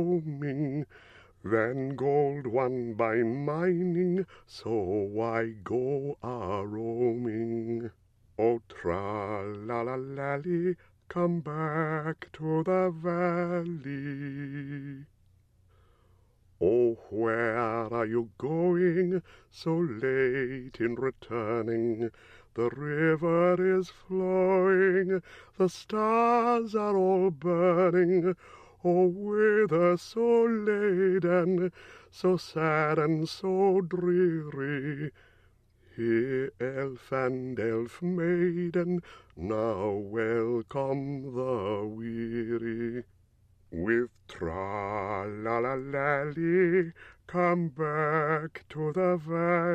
roaming, then gold won by mining, so I go a-roaming. Oh, tra-la-la-lally, come back to the valley. Oh, where are you going so late in returning? The river is flowing, the stars are all burning. Oh, whither so laden, so sad and so dreary? Here, elf and elf maiden, now welcome the weary. With tra-la-la-lally, come back to the valley.